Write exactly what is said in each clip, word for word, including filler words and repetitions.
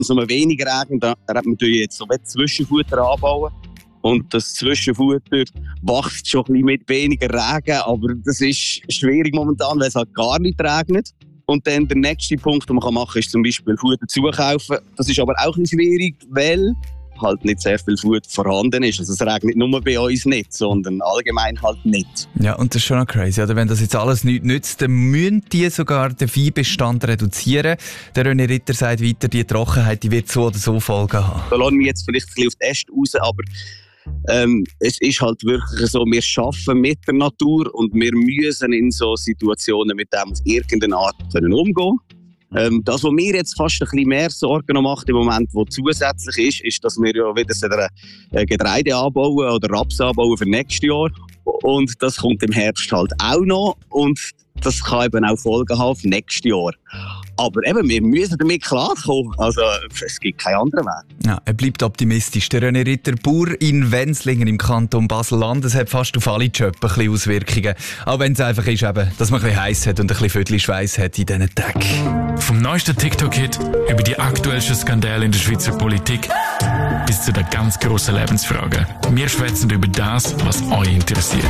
es um weniger regnet, dann hat man jetzt so Zwischenfutter anbauen. Und das Zwischenfutter wächst schon ein bisschen mit weniger Regen, aber das ist schwierig momentan, weil es halt gar nicht regnet. Und dann der nächste Punkt, den man machen kann, ist zum Beispiel Futter zukaufen. Das ist aber auch ein bisschen schwierig, weil halt nicht sehr viel Futter vorhanden ist. Also es regnet nur bei uns nicht, sondern allgemein halt nicht. Ja, und das ist schon noch crazy. Oder? Wenn das jetzt alles nichts nützt, dann müssen die sogar den Viehbestand reduzieren. Der René Ritter sagt weiter, die Trockenheit die wird so oder so Folgen haben. Da lassen wir jetzt vielleicht ein bisschen auf die Äste raus, aber ähm, es ist halt wirklich so, wir arbeiten mit der Natur und wir müssen in so Situationen mit dem auf irgendeine Art können umgehen. Ähm, das, was mir jetzt fast ein bisschen mehr Sorgen noch macht im Moment, was zusätzlich ist, ist, dass wir ja wieder äh, Getreide anbauen oder Raps anbauen für nächstes Jahr. Und das kommt im Herbst halt auch noch und das kann eben auch Folgen haben für nächstes Jahr. Aber eben, wir müssen damit klarkommen. Also, es gibt keinen anderen Weg. Ja, er bleibt optimistisch. Der René Ritter, Bauer in Wenzlingen im Kanton Basel-Land. Das hat fast auf alle Jobs ein bisschen Auswirkungen. Auch wenn es einfach ist, eben, dass man ein bisschen heiß hat und ein bisschen Viertelschweiß hat in diesen Tagen. Vom neuesten TikTok-Hit über die aktuellsten Skandale in der Schweizer Politik bis zu den ganz grossen Lebensfragen. Wir schwätzen über das, was euch interessiert.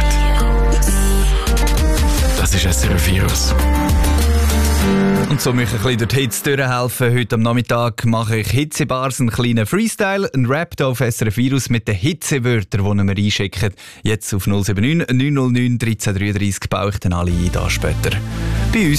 Das ist S R F Virus. Und so möchte ich ein bisschen durch die Hits durchhelfen. Heute am Nachmittag mache ich Hitzebars, einen kleinen Freestyle, einen Rap hier auf S R F Virus mit den Hitzewörtern, die ihr mir einschicken. Jetzt auf null sieben neun neun null neun eins drei drei drei baue ich dann alle ein, da später bei uns.